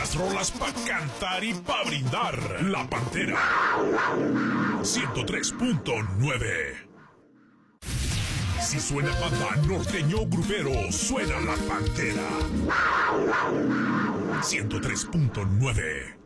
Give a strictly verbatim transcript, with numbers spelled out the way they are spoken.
Puras rolas pa' cantar y pa' brindar. La Pantera. ciento tres punto nueve. Si suena banda norteño grupero, suena La Pantera. ciento tres punto nueve.